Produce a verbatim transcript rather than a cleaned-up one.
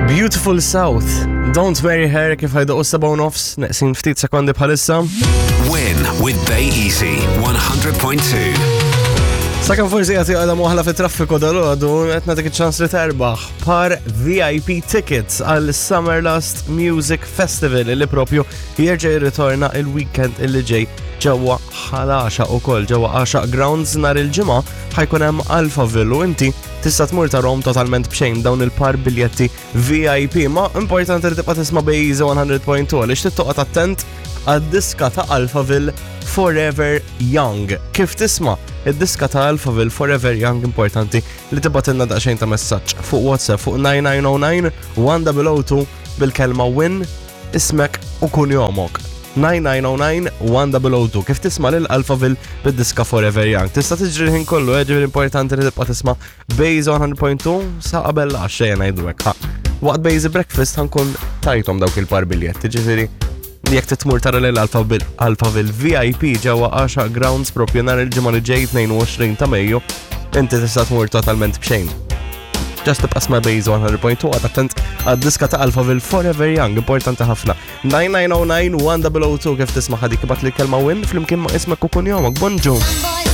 Beautiful South, Don't Marry Her kif ħajdu u seba' u nofs, neqsin ftit sekondi bħalissa. Win with Bay Easy one hundred point two. Sakan forsi għati għada muħla fi traffiku dal-għadu, għetna dik ċans li terbaħ par V I P tickets għal Summerlust Music Festival li propju jirġa jirritorna il-weekend illi ġej ġewwa ħalaxa u koll ġewwa Għaxa Grounds nar il-ġimgħa ħajkun hemm Alphaville u inti tista' tmur tarhom totalment b'xejn dawn il-par biljetti V I P, ma importanti li tibqa' tisma' Bay Easy one hundred point two għaliex tittoqgħod attent għad-diska ta' Alphaville Forever Young. Kif tisma' id-diska ta' Alphaville Forever Young importanti li tibgħatilna daqsxejn ta' messaġġ fuq WhatsApp fuq nine nine zero nine one zero zero two bil-kelma win ismek u kun jomok. nine nine zero nine one zero zero two kif tisma' lil Alphaville bid-diska Forever Young. Tista' tiġri ħin kollu, ġifieri importanti li tibqa' tisma' Bay Easy one hundred point two sa qabel għaxxa ngħidu hekk. Waqt Bay Easy Breakfast ħankun tajthom dawk il-par biljetti, ġifieri jekk titmur tara lil Alphaville V I P ġewwa Għaxa Grounds propju nhar il-ġimgħa li ġej tnejn ta' Mejju, inti tista' tmur totalment b'xejn. Just tibqa' sma' Bay Easy one hundred point two attent għad-diska ta' Alphaville Forever Young, importanti ħafna. nine nine zero nine one zero zero two kif tisma' ħadik ibgħat li kelma win flimkien ma' ismek u kun jomok. Bonġu.